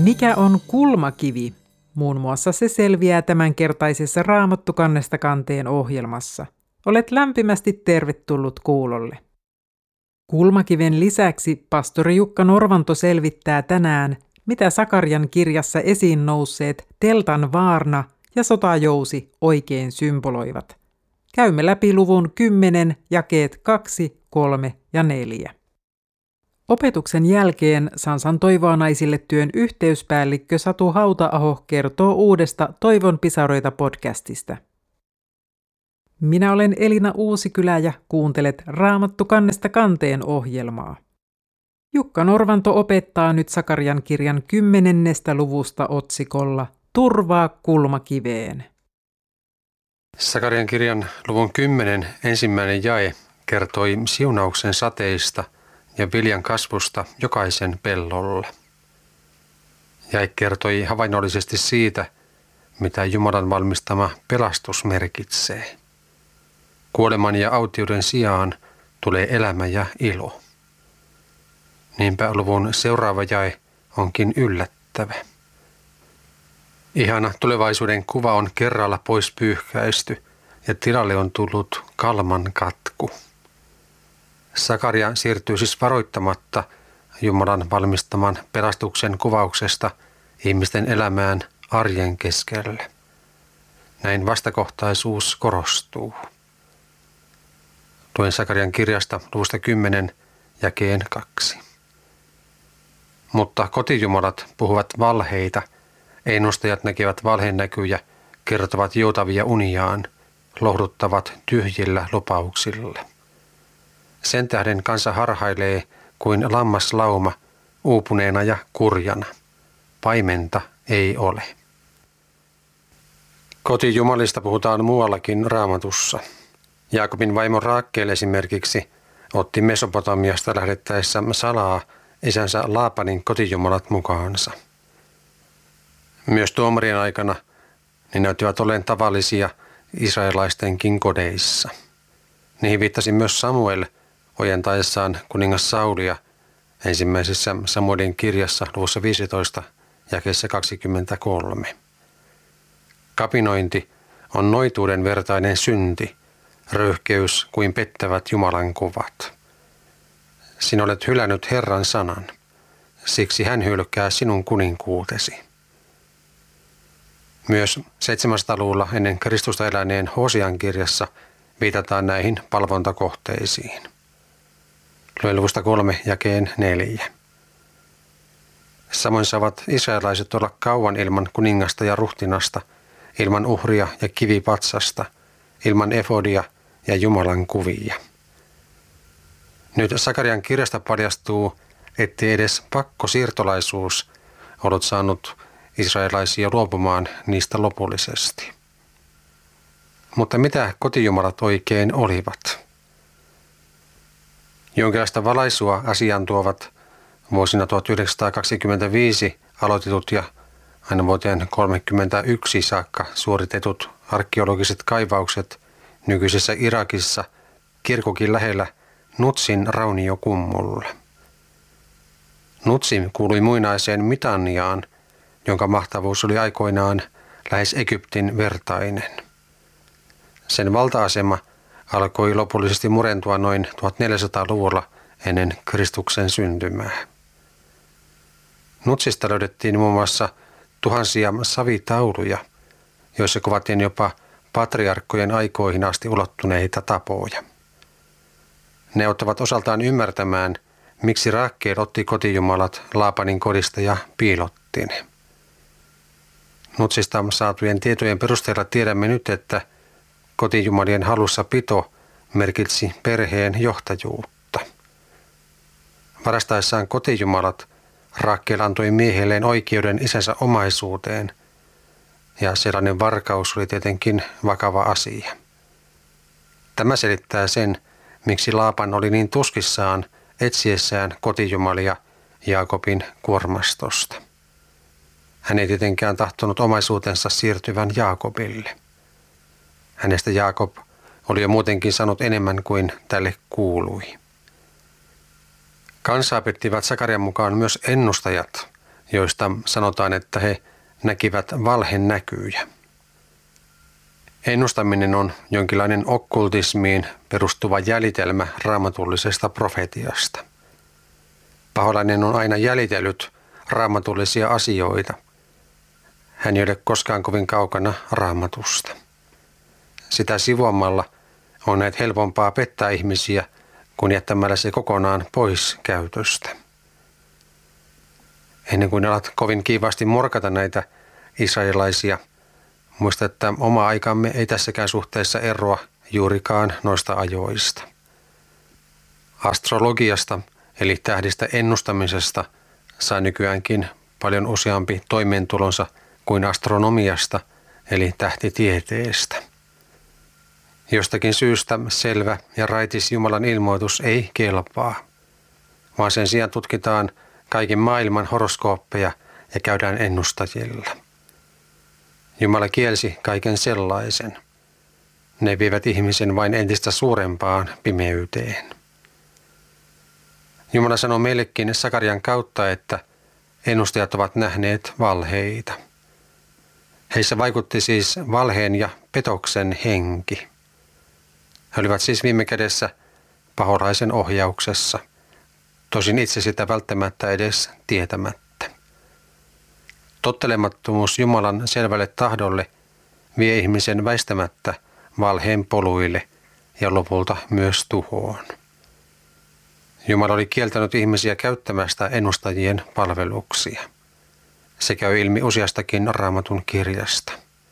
Mikä on kulmakivi? Muun muassa se selviää tämänkertaisessa Raamattu kannesta kanteen ohjelmassa. Olet lämpimästi tervetullut kuulolle. Kulmakiven lisäksi pastori Jukka Norvanto selvittää tänään, mitä Sakarian kirjassa esiin nousseet teltan vaarna ja sotajousi oikein symboloivat. Käymme läpi luvun 10 jakeet 2, 3 ja 4. Opetuksen jälkeen Sansan Toivoa naisille -työn yhteyspäällikkö Satu Hauta-aho kertoo uudesta Toivon pisaroita podcastista. Minä olen Elina Uusikylä ja kuuntelet Raamattu kannesta kanteen ohjelmaa. Jukka Norvanto opettaa nyt Sakarian kirjan 10. luvusta otsikolla Turvaa kulmakiveen. Sakarian kirjan luvun 10 ensimmäinen jae kertoi siunauksen sateista ja viljan kasvusta jokaisen pellolla. Jae kertoi havainnollisesti siitä, mitä Jumalan valmistama pelastus merkitsee. Kuoleman ja autioiden sijaan tulee elämä ja ilo. Niinpä luvun seuraava jae onkin yllättävä. Ihana tulevaisuuden kuva on kerralla pois pyyhkäisty ja tilalle on tullut kalman katku. Sakaria siirtyy siis varoittamatta Jumalan valmistaman pelastuksen kuvauksesta ihmisten elämään arjen keskelle. Näin vastakohtaisuus korostuu. Luen Sakarian kirjasta luvusta 10 jakeen 2. Mutta kotijumalat puhuvat valheita, ennustajat näkevät valheenäkyjä, kertovat joutavia uniaan, lohduttavat tyhjillä lupauksilla. Sen tähden kansa harhailee kuin lammaslauma, uupuneena ja kurjana. Paimenta ei ole. Kotijumalista puhutaan muuallakin Raamatussa. Jaakobin vaimo Raakel esimerkiksi otti Mesopotamiasta lähdettäessä salaa isänsä Laapanin kotijumalat mukaansa. Myös tuomarien aikana ne näyttivät olleen tavallisia israelaistenkin kodeissa. Niihin viittasi myös Samuel ojentaessaan kuningas Saulia ensimmäisessä Samuelin kirjassa luvussa 15 jakeessa 23. Kapinointi on noituuden vertainen synti, röyhkeys kuin pettävät Jumalan kuvat. Sinä olet hylännyt Herran sanan, siksi hän hylkää sinun kuninkuutesi. Myös 700-luvulla ennen Kristusta eläneen Hosean kirjassa viitataan näihin palvontakohteisiin. Luen luvusta 3 jakeen 4. Samoin saavat israelaiset olla kauan ilman kuningasta ja ruhtinasta, ilman uhria ja kivipatsasta, ilman efodia ja Jumalan kuvia. Nyt Sakarian kirjasta paljastuu, ettei edes pakkosiirtolaisuus ollut saanut israelaisia luopumaan niistä lopullisesti. Mutta mitä kotijumalat oikein olivat? Jonkinlaista valaisua asiaan tuovat vuosina 1925 aloitetut ja aina vuoteen 1931 saakka suoritetut arkeologiset kaivaukset nykyisessä Irakissa Kirkukin lähellä Nutsin rauniokummulla. Nutsi kuului muinaiseen Mitanniaan, jonka mahtavuus oli aikoinaan lähes Egyptin vertainen. Sen valta-asema alkoi lopullisesti murentua noin 1400-luvulla ennen Kristuksen syntymää. Nutsista löydettiin muun muassa tuhansia savitauluja, joissa kuvattiin jopa patriarkkojen aikoihin asti ulottuneita tapoja. Ne auttavat osaltaan ymmärtämään, miksi Raakel otti kotijumalat Laapanin kodista ja piilotti ne. Nutsista saatujen tietojen perusteella tiedämme nyt, että kotijumalien hallussapito merkitsi perheen johtajuutta. Varastaessaan kotijumalat Raakel antoi miehelleen oikeuden isänsä omaisuuteen, ja sellainen varkaus oli tietenkin vakava asia. Tämä selittää sen, miksi Laapan oli niin tuskissaan etsiessään kotijumalia Jaakobin kuormastosta. Hän ei tietenkään tahtonut omaisuutensa siirtyvän Jaakobille. Hänestä Jaakob oli jo muutenkin saanut enemmän kuin tälle kuului. Kansaa pettivät Sakarian mukaan myös ennustajat, joista sanotaan, että he näkivät valhenäkyjä. Ennustaminen on jonkinlainen okkultismiin perustuva jäljitelmä raamatullisesta profetiasta. Paholainen on aina jäljitellyt raamatullisia asioita. Hän ei ole koskaan kovin kaukana raamatusta. Sitä sivuamalla on näet helpompaa pettää ihmisiä kuin jättämällä se kokonaan pois käytöstä. Ennen kuin alat kovin kiivaasti morkata näitä israelilaisia, muista, että oma aikamme ei tässäkään suhteessa eroa juurikaan noista ajoista. Astrologiasta eli tähdistä ennustamisesta saa nykyäänkin paljon useampi toimeentulonsa kuin astronomiasta eli tähtitieteestä. Jostakin syystä selvä ja raitis Jumalan ilmoitus ei kelpaa, vaan sen sijaan tutkitaan kaiken maailman horoskooppeja ja käydään ennustajilla. Jumala kielsi kaiken sellaisen. Ne vievät ihmisen vain entistä suurempaan pimeyteen. Jumala sanoo meillekin Sakarian kautta, että ennustajat ovat nähneet valheita. Heissä vaikutti siis valheen ja petoksen henki. He olivat siis viime kädessä paholaisen ohjauksessa, tosin itse sitä välttämättä edes tietämättä. Tottelemattomuus Jumalan selvälle tahdolle vie ihmisen väistämättä valheen poluille ja lopulta myös tuhoon. Jumala oli kieltänyt ihmisiä käyttämästä ennustajien palveluksia. Se käy ilmi useastakin Raamatun kirjasta.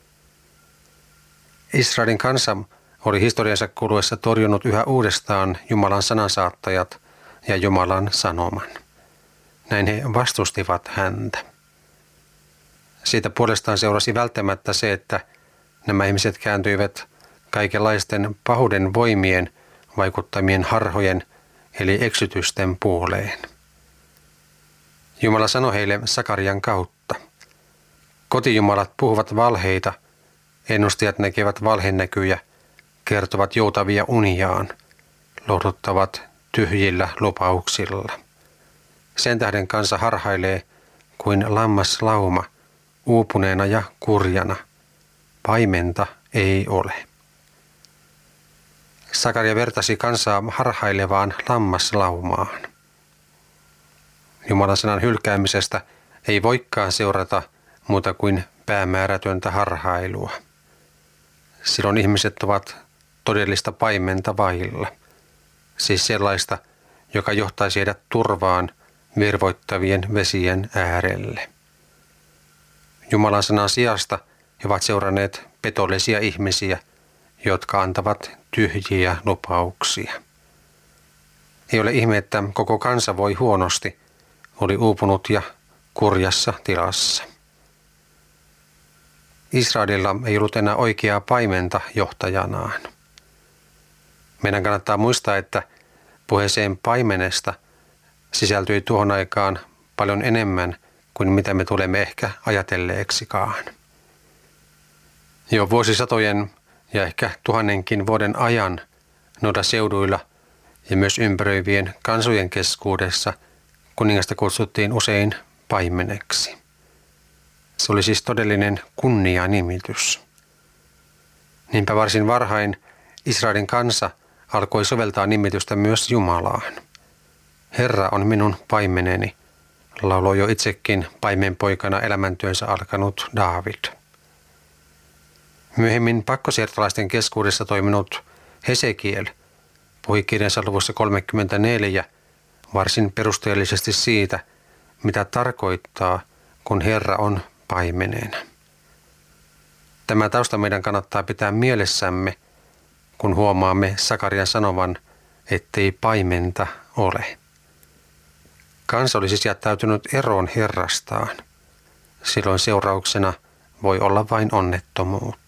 Israelin kansa oli historiansa kuluessa torjunut yhä uudestaan Jumalan sanansaattajat ja Jumalan sanoman. Näin he vastustivat häntä. Siitä puolestaan seurasi välttämättä se, että nämä ihmiset kääntyivät kaikenlaisten pahuuden voimien vaikuttamien harhojen eli eksytysten puoleen. Jumala sanoi heille Sakarian kautta. Kotijumalat puhuvat valheita, ennustajat näkevät valhenäkyjä, kertovat joutavia uniaan, lohduttavat tyhjillä lupauksilla. Sen tähden kansa harhailee kuin lammaslauma, uupuneena ja kurjana. Paimenta ei ole. Sakaria vertasi kansaa harhailevaan lammaslaumaan. Jumalan sanan hylkäämisestä ei voikaan seurata muuta kuin päämäärätöntä harhailua. Silloin ihmiset ovat todellista paimenta vailla, siis sellaista, joka johtaisi heidät turvaan virvoittavien vesien äärelle. Jumalan sanan sijasta he ovat seuranneet petollisia ihmisiä, jotka antavat tyhjiä lupauksia. Ei ole ihme, että koko kansa voi huonosti, oli uupunut ja kurjassa tilassa. Israelilla ei ollut enää oikeaa paimenta johtajanaan. Meidän kannattaa muistaa, että puheeseen paimenesta sisältyi tuohon aikaan paljon enemmän kuin mitä me tulemme ehkä ajatelleeksikaan. Jo vuosisatojen ja ehkä 1000 vuoden ajan noilla seuduilla ja myös ympäröivien kansojen keskuudessa kuningasta kutsuttiin usein paimeneksi. Se oli siis todellinen kunnianimitys. Niinpä varsin varhain Israelin kansa alkoi soveltaa nimitystä myös Jumalaan. Herra on minun paimeneni, lauloi jo itsekin paimenpoikana elämäntyönsä alkanut Daavid. Myöhemmin pakkosiirtolaisten keskuudessa toiminut Hesekiel puhui kirjansa luvussa 34 varsin perusteellisesti siitä, mitä tarkoittaa, kun Herra on paimenena. Tämä tausta meidän kannattaa pitää mielessämme, kun huomaamme Sakarian sanovan, ettei paimenta ole. Kansa oli siis jättäytynyt eroon Herrastaan. Silloin seurauksena voi olla vain onnettomuutta.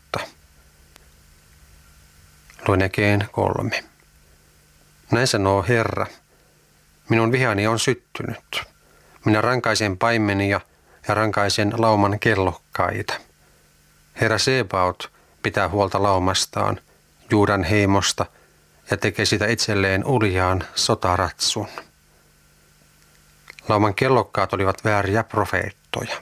Luen jakeen 3. Näin sanoo Herra, minun vihani on syttynyt. Minä rankaisen paimenia ja rankaisen lauman kellokkaita. Herra Sebaot pitää huolta laumastaan, Juudan heimosta, ja tekee sitä itselleen uljaan sotaratsun. Lauman kellokkaat olivat vääriä profeettoja.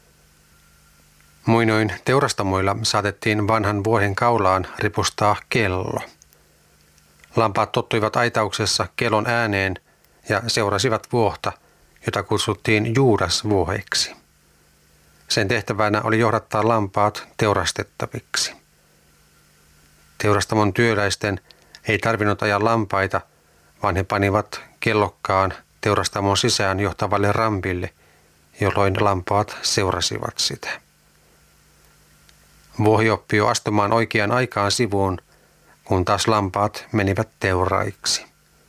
Muinoin teurastamoilla saatettiin vanhan vuohen kaulaan ripustaa kello. Lampaat tottuivat aitauksessa kellon ääneen ja seurasivat vuohta, jota kutsuttiin Juudas-vuoheksi. Sen tehtävänä oli johdattaa lampaat teurastettaviksi. Teurastamon työläisten ei tarvinnut ajaa lampaita, vaan he panivat kellokkaan teurastamon sisään johtavalle rampille, jolloin lampaat seurasivat sitä. Vuohi oppi jo astumaan oikeaan aikaan sivuun, kun taas lampaat menivät teuraiksi.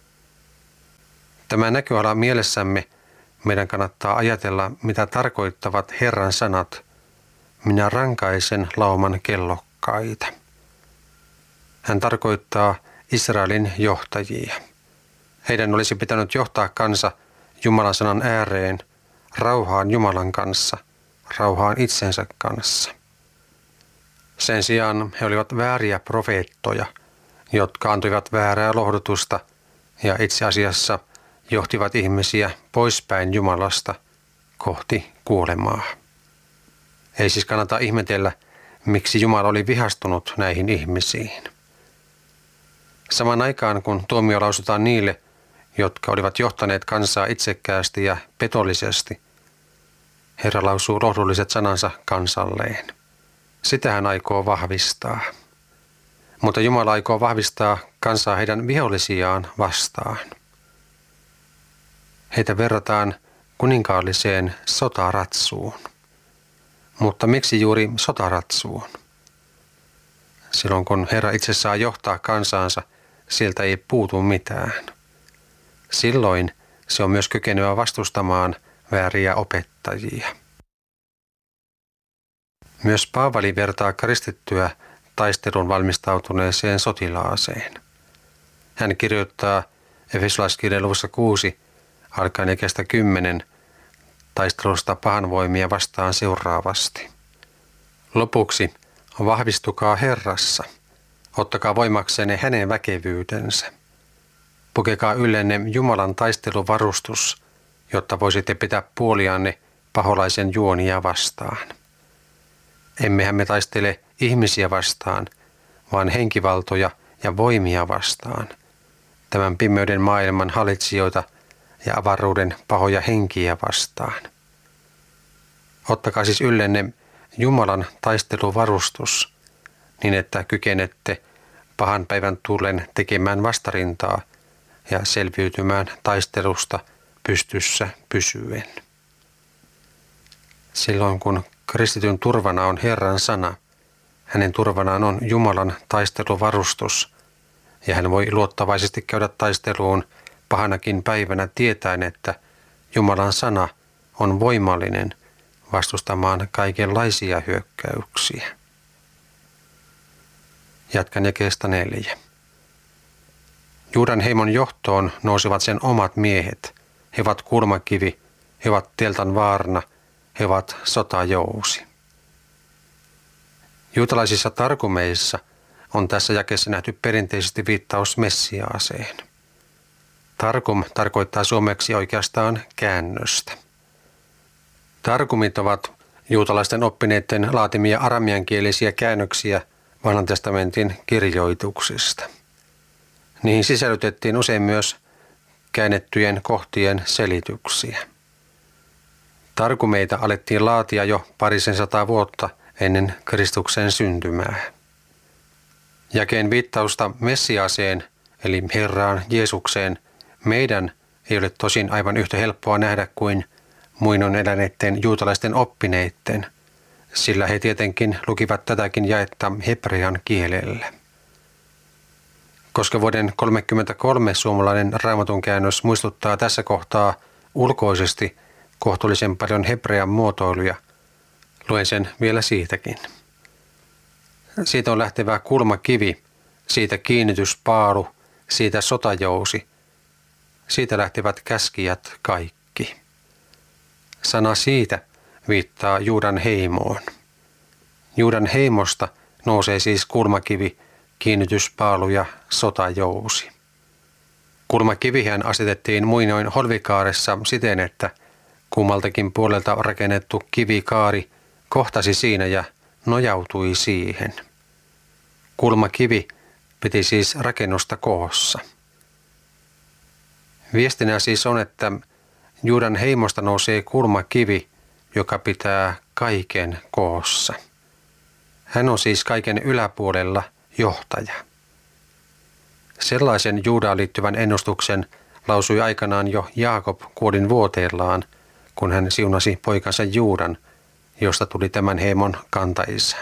Tämä näköala mielessämme meidän kannattaa ajatella, mitä tarkoittavat Herran sanat, minä rankaisen lauman kellokkaita. Hän tarkoittaa Israelin johtajia. Heidän olisi pitänyt johtaa kansa Jumalan sanan ääreen, rauhaan Jumalan kanssa, rauhaan itsensä kanssa. Sen sijaan he olivat vääriä profeettoja, jotka antoivat väärää lohdutusta ja itse asiassa johtivat ihmisiä poispäin Jumalasta kohti kuolemaa. Ei siis kannata ihmetellä, miksi Jumala oli vihastunut näihin ihmisiin. Samaan aikaan, kun tuomio lausutaan niille, jotka olivat johtaneet kansaa itsekkäästi ja petollisesti, Herra lausuu lohdulliset sanansa kansalleen. Sitä hän aikoo vahvistaa. Mutta Jumala aikoo vahvistaa kansaa heidän vihollisiaan vastaan. Heitä verrataan kuninkaalliseen sotaratsuun. Mutta miksi juuri sotaratsuun? Silloin kun Herra itse saa johtaa kansaansa, sieltä ei puutu mitään. Silloin se on myös kykenevä vastustamaan vääriä opettajia. Myös Paavali vertaa kristittyä taistelun valmistautuneeseen sotilaaseen. Hän kirjoittaa Efesolaiskirjeen luvussa 6, alkaen jakeesta 10, taistelusta pahanvoimia vastaan seuraavasti. Lopuksi vahvistukaa Herrassa, ottakaa voimaksenne hänen väkevyytensä. Pukekaa yllenne Jumalan taisteluvarustus, jotta voisitte pitää puolianne paholaisen juonia vastaan. Emmehän me taistele ihmisiä vastaan, vaan henkivaltoja ja voimia vastaan, tämän pimeyden maailman hallitsijoita ja avaruuden pahoja henkiä vastaan. Ottakaa siis yllenne Jumalan taisteluvarustus, niin että kykenette pahan päivän tullen tekemään vastarintaa ja selviytymään taistelusta pystyssä pysyen. Silloin kun kristityn turvana on Herran sana, hänen turvanaan on Jumalan taisteluvarustus, ja hän voi luottavaisesti käydä taisteluun pahanakin päivänä tietäen, että Jumalan sana on voimallinen vastustamaan kaikenlaisia hyökkäyksiä. Jatkan jakeesta 4. Juudan heimon johtoon nousivat sen omat miehet. He ovat kulmakivi, he ovat teltan vaarna, he ovat sotajousi. Juutalaisissa tarkumeissa on tässä jakeessa nähty perinteisesti viittaus Messiaaseen. Tarkum tarkoittaa suomeksi oikeastaan käännöstä. Tarkumit ovat juutalaisten oppineiden laatimia aramiankielisiä käännöksiä Vanhan testamentin kirjoituksista. Niihin sisällytettiin usein myös käännettyjen kohtien selityksiä. Tarkumeita alettiin laatia jo 200 vuotta ennen Kristuksen syntymää. Jakeen viittausta Messiaaseen, eli Herraan Jeesukseen, meidän ei ole tosin aivan yhtä helppoa nähdä kuin muinoin eläneiden juutalaisten oppineiden, sillä he tietenkin lukivat tätäkin jaetta hebrean kielellä. Koska vuoden 1933 suomalainen Raamatun käännös muistuttaa tässä kohtaa ulkoisesti kohtuullisen paljon hebrean muotoiluja, luen sen vielä siitäkin. Siitä on lähtevä kulmakivi, siitä kiinnityspaalu, siitä sotajousi, siitä lähtevät käskijät kaikki. Sana siitä viittaa Juudan heimoon. Juudan heimosta nousee siis kulmakivi, kiinnityspaalu ja sotajousi. Kulmakivihän asetettiin muinoin Holvikaaressa siten, että Kummaltakin puolelta rakennettu kivikaari kohtasi siinä ja nojautui siihen. Kulmakivi piti siis rakennusta koossa. Viestinä siis on, että Juudan heimosta nousee kulmakivi, joka pitää kaiken koossa. Hän on siis kaiken yläpuolella johtaja. Sellaisen Juudaan liittyvän ennustuksen lausui aikanaan jo Jaakob kuolinvuoteellaan, kun hän siunasi poikansa Juudan, josta tuli tämän heimon kantaisä.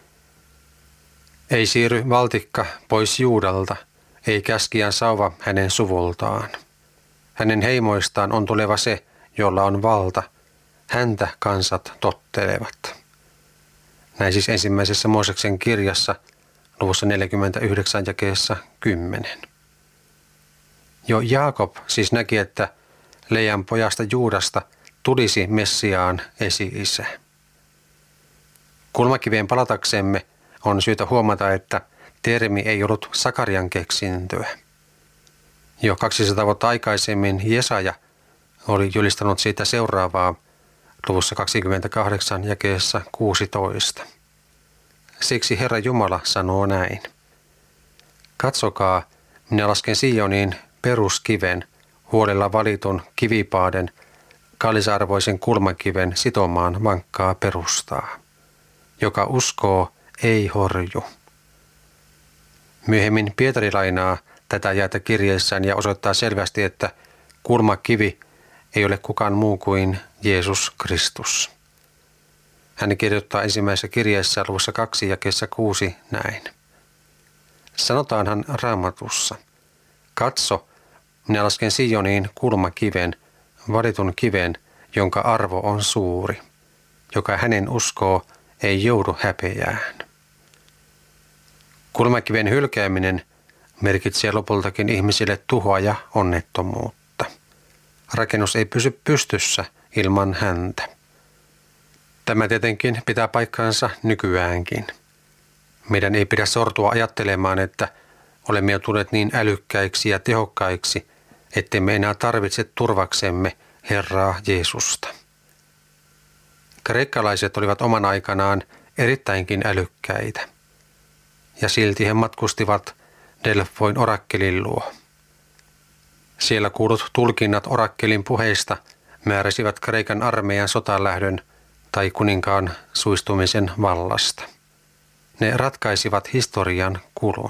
Ei siirry valtikka pois Juudalta, ei käskijän sauva hänen suvultaan. Hänen heimoistaan on tuleva se, jolla on valta. Häntä kansat tottelevat. Näin siis ensimmäisessä Mooseksen kirjassa, luvussa 49 jakeessa 10. Jo Jaakob siis näki, että Lean pojasta Juudasta tulisi Messiaan esi-isä. Kulmakiveen palataksemme on syytä huomata, että termi ei ollut Sakarian keksintöä. Jo 200 vuotta aikaisemmin Jesaja oli julistanut siitä seuraavaa luvussa 28 jakeessa 16. Siksi Herra Jumala sanoo näin. Katsokaa, minä lasken Sioniin peruskiven, huolella valitun kivipaaden, kallisarvoisen kulmakiven sitomaan vankkaa perustaa. Joka uskoo, ei horju. Myöhemmin Pietari lainaa tätä jaetta kirjeessään ja osoittaa selvästi, että kulmakivi ei ole kukaan muu kuin Jeesus Kristus. Hän kirjoittaa ensimmäisessä kirjeessä luvussa 2 jakeessa 6 näin. Sanotaanhan Raamatussa, katso, minä lasken Sioniin kulmakiven, valitun kiven, jonka arvo on suuri, joka hänen uskoo ei joudu häpeään. Kulmakiven hylkääminen merkitsee lopultakin ihmisille tuhoa ja onnettomuutta. Rakennus ei pysy pystyssä ilman häntä. Tämä tietenkin pitää paikkaansa nykyäänkin. Meidän ei pidä sortua ajattelemaan, että olemme jo tulleet niin älykkäiksi ja tehokkaiksi, ettemme enää tarvitse turvaksemme Herraa Jeesusta. Kreikkalaiset olivat oman aikanaan erittäinkin älykkäitä, ja silti he matkustivat Delfoin orakkelin luo. Siellä kuulut tulkinnat orakkelin puheista määräsivät Kreikan armeijan sotalähdön tai kuninkaan suistumisen vallasta. Ne ratkaisivat historian kulun.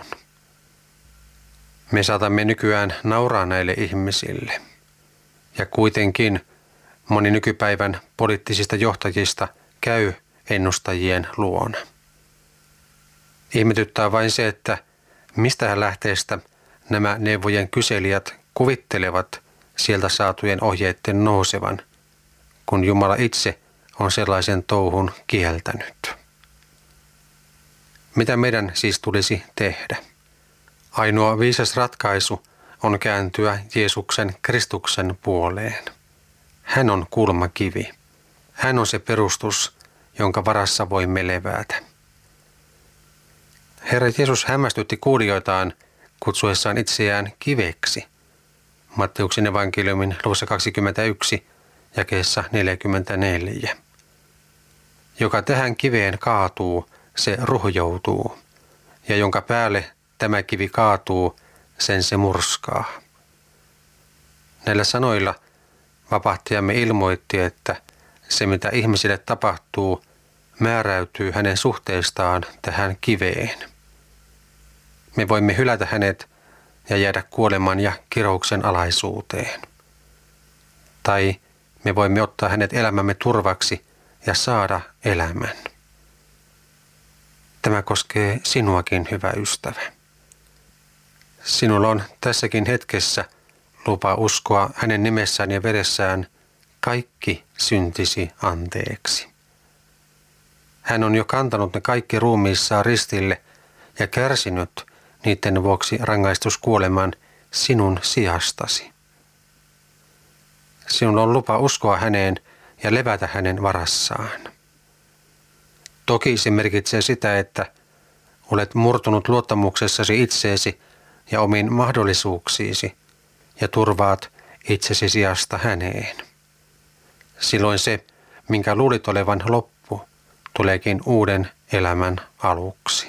Me saatamme nykyään nauraa näille ihmisille. Ja kuitenkin moni nykypäivän poliittisista johtajista käy ennustajien luona. Ihmetyttää vain se, että mistä lähteestä nämä neuvojen kyselijät kuvittelevat sieltä saatujen ohjeiden nousevan, kun Jumala itse on sellaisen touhun kieltänyt. Mitä meidän siis tulisi tehdä? Ainoa viisas ratkaisu on kääntyä Jeesuksen Kristuksen puoleen. Hän on kulmakivi. Hän on se perustus, jonka varassa voimme levätä. Herra Jeesus hämmästytti kuulijoitaan kutsuessaan itseään kiveksi. Matteuksen evankeliumin luvussa 21, jakeessa 44. Joka tähän kiveen kaatuu, se ruhjoutuu, ja jonka päälle tämä kivi kaatuu, sen se murskaa. Näillä sanoilla vapahtajamme ilmoitti, että se mitä ihmisille tapahtuu, määräytyy hänen suhteestaan tähän kiveen. Me voimme hylätä hänet ja jäädä kuoleman ja kirouksen alaisuuteen. Tai me voimme ottaa hänet elämämme turvaksi ja saada elämän. Tämä koskee sinuakin, hyvä ystävä. Sinulla on tässäkin hetkessä lupa uskoa hänen nimessään ja veressään kaikki syntisi anteeksi. Hän on jo kantanut ne kaikki ruumiissaan ristille ja kärsinyt niiden vuoksi rangaistuskuoleman sinun sijastasi. Sinulla on lupa uskoa häneen ja levätä hänen varassaan. Toki se merkitsee sitä, että olet murtunut luottamuksessasi itseesi ja omiin mahdollisuuksiisi ja turvaat itsesi sijasta häneen. silloin se, minkä luulit olevan loppu, tuleekin uuden elämän aluksi.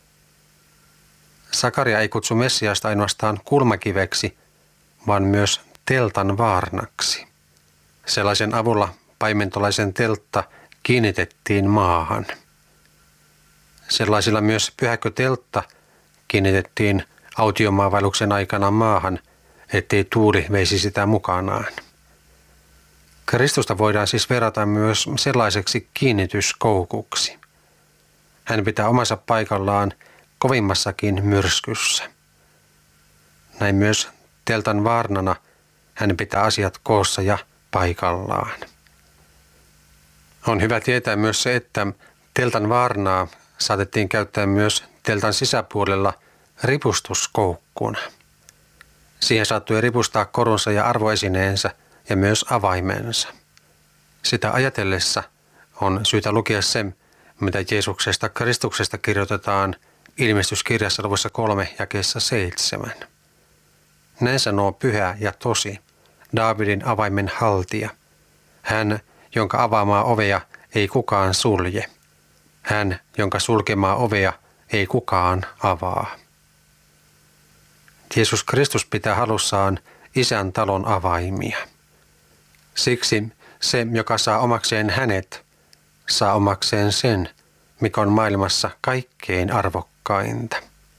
Sakaria ei kutsu Messiasta ainoastaan kulmakiveksi, vaan myös teltan vaarnaksi. Sellaisen avulla paimentolaisen teltta kiinnitettiin maahan. Sellaisilla myös pyhäkköteltta kiinnitettiin autiomaavaelluksen aikana maahan, ettei tuuli veisi sitä mukanaan. Kristusta voidaan siis verrata myös sellaiseksi kiinnityskoukuksi. Hän pitää omassa paikallaan kovimmassakin myrskyssä. Näin myös teltan vaarnana hän pitää asiat koossa ja paikallaan. On hyvä tietää myös se, että teltan vaarnaa saatettiin käyttää myös teltan sisäpuolella ripustuskoukkuna. Siihen saattoi ripustaa korunsa ja arvoesineensä ja myös avaimensa. Sitä ajatellessa on syytä lukea se, mitä Jeesuksesta Kristuksesta kirjoitetaan Ilmestyskirjassa luvussa 3 jakeessa 7. Näin sanoo pyhä ja tosi, Daavidin avaimen haltija. Hän, jonka avaamaa ovea ei kukaan sulje. Hän, jonka sulkemaa ovea ei kukaan avaa. Jeesus Kristus pitää halussaan Isän talon avaimia. Siksi se, joka saa omakseen hänet, saa omakseen sen, mikä on maailmassa kaikkein arvokkainta.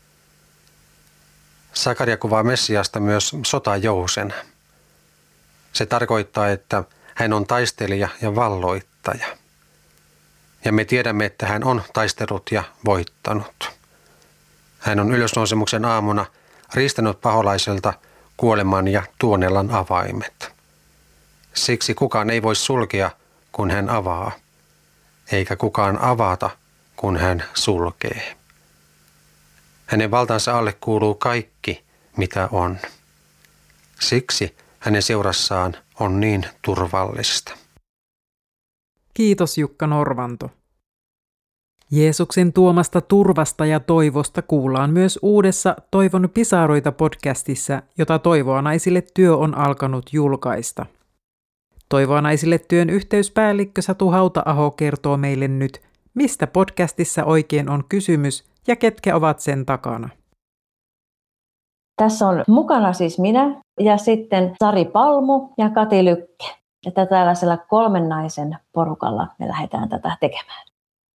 Sakaria kuvaa Messiasta myös sotajousena. Se tarkoittaa, että hän on taistelija ja valloittaja. Ja me tiedämme, että hän on taistellut ja voittanut. Hän on ylösnousemuksen aamuna riistänyt paholaiselta kuoleman ja tuonelan avaimet. Siksi kukaan ei voi sulkea, kun hän avaa, eikä kukaan avata, kun hän sulkee. Hänen valtansa alle kuuluu kaikki, mitä on. Siksi hänen seurassaan on niin turvallista. Kiitos Jukka Norvanto. Jeesuksen tuomasta turvasta ja toivosta kuullaan myös uudessa Toivon pisaroita podcastissa, jota Toivoa naisille työ on alkanut julkaista. Toivoa naisille työn yhteyspäällikkö Satu Hauta-aho kertoo meille nyt, mistä podcastissa oikein on kysymys ja ketkä ovat sen takana. Tässä on mukana siis minä ja sitten Sari Palmu ja Kati Lykke. Että tällaisella 3 naisen porukalla me lähdetään tätä tekemään.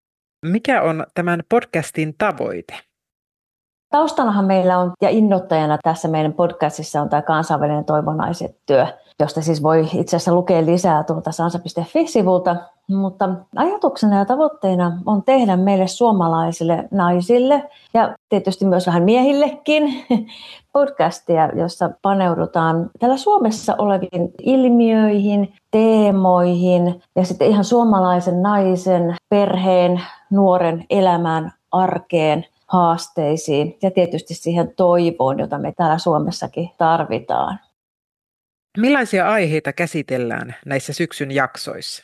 Mikä on tämän podcastin tavoite? Taustallahan meillä on, ja innoittajana tässä meidän podcastissa on tämä kansainvälinen Toivonaiset työ, josta siis voi itse asiassa lukea lisää tuolta sansa.fi-sivulta. Mutta ajatuksena ja tavoitteena on tehdä meille suomalaisille naisille ja tietysti myös vähän miehillekin podcastia, jossa paneudutaan täällä Suomessa oleviin ilmiöihin, teemoihin ja sitten ihan suomalaisen naisen, perheen, nuoren elämään, arkeen, haasteisiin ja tietysti siihen toivoon, jota me täällä Suomessakin tarvitaan. Millaisia aiheita käsitellään näissä syksyn jaksoissa?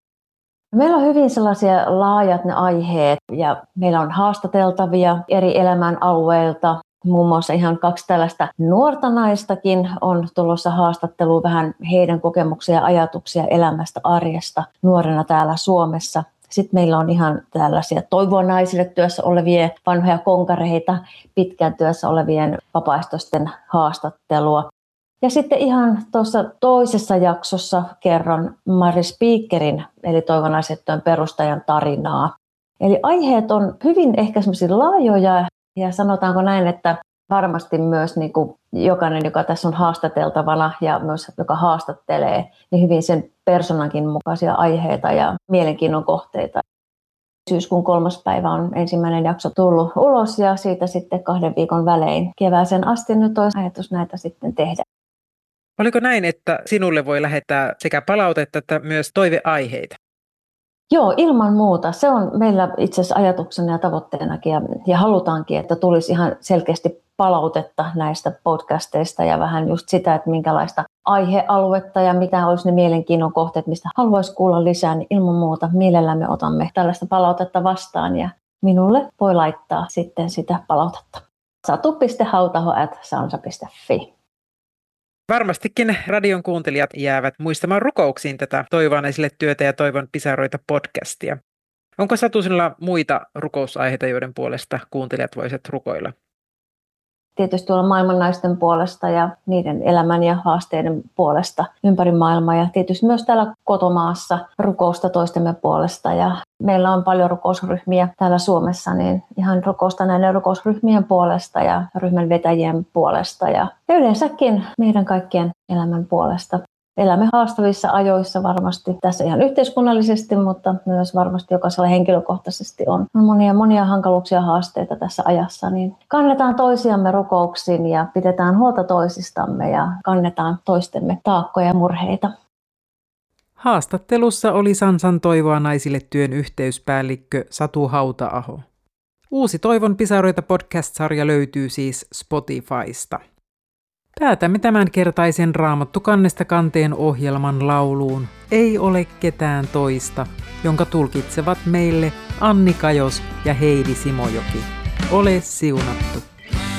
Meillä on hyvin sellaisia laajat ne aiheet ja meillä on haastateltavia eri elämän alueilta. Muun muassa ihan 2 tällaista nuorta naistakin on tulossa haastatteluun vähän heidän kokemuksia ja ajatuksia elämästä arjesta nuorena täällä Suomessa. Sitten meillä on ihan tällaisia Toivoa naisille työssä olevia vanhoja konkareita, pitkään työssä olevien vapaaehtoisten haastattelua. Ja sitten ihan tuossa toisessa jaksossa kerron Mari Speakerin, eli Toivoa naiset työn perustajan tarinaa. Eli aiheet on hyvin ehkä semmoisia laajoja ja sanotaanko näin, että varmasti myös niin kuin jokainen, joka tässä on haastateltavana ja myös joka haastattelee, niin hyvin sen personankin mukaisia aiheita ja mielenkiinnon kohteita. Syyskuun 3. päivä on ensimmäinen jakso tullut ulos ja siitä sitten 2 viikon välein kevääseen asti nyt olisi ajatus näitä sitten tehdä. Oliko näin, että sinulle voi lähettää sekä palautetta että myös toiveaiheita? Joo, ilman muuta. Se on meillä itse asiassa ajatuksena ja tavoitteenakin ja halutaankin, että tulisi ihan selkeästi palautetta näistä podcasteista ja vähän just sitä, että minkälaista aihealuetta ja mitä olisi ne mielenkiinnon kohteet, mistä haluaisi kuulla lisää, niin ilman muuta mielellämme otamme tällaista palautetta vastaan ja minulle voi laittaa sitten sitä palautetta. satu.hautaho@sansa.fi Varmastikin radion kuuntelijat jäävät muistamaan rukouksiin tätä Toivoan esille työtä ja Toivon pisaroita podcastia. Onko Satu sinulla muita rukousaiheita, joiden puolesta kuuntelijat voisivat rukoilla? Tietysti tuolla maailman naisten puolesta ja niiden elämän ja haasteiden puolesta ympäri maailmaa ja tietysti myös täällä kotomaassa rukousta toistemme puolesta. Ja meillä on paljon rukousryhmiä täällä Suomessa, niin ihan rukousta näiden rukousryhmien puolesta ja ryhmän vetäjien puolesta ja yleensäkin meidän kaikkien elämän puolesta. Elämme haastavissa ajoissa varmasti tässä ihan yhteiskunnallisesti, mutta myös varmasti jokaisella henkilökohtaisesti on monia hankaluuksia ja haasteita tässä ajassa. Niin kannetaan toisiamme rukouksiin ja pidetään huolta toisistamme ja kannetaan toistemme taakkoja ja murheita. Haastattelussa oli Sansan Toivoa naisille työn yhteyspäällikkö Satu Hauta-aho. Uusi Toivon pisaroita podcast-sarja löytyy siis Spotifysta. Päätämme tämänkertaisen Raamattu kannesta kanteen ohjelman lauluun Ei ole ketään toista, jonka tulkitsevat meille Anni Kajos ja Heidi Simojoki. Ole siunattu!